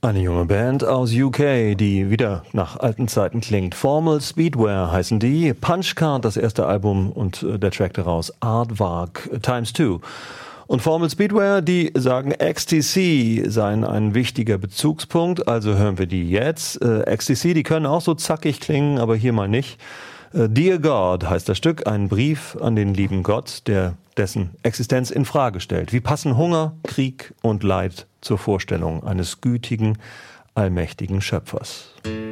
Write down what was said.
Eine junge Band aus UK, die wieder nach alten Zeiten klingt. Formal Speedwear heißen die. Punchcard, das erste Album und der Track daraus, Aardvark x2. Und Formal Speedwear, die sagen, XTC seien ein wichtiger Bezugspunkt, also hören wir die jetzt. XTC, die können auch so zackig klingen, aber hier mal nicht. Dear God heißt das Stück, ein Brief an den lieben Gott, der dessen Existenz in Frage stellt. Wie passen Hunger, Krieg und Leid zur Vorstellung eines gütigen, allmächtigen Schöpfers?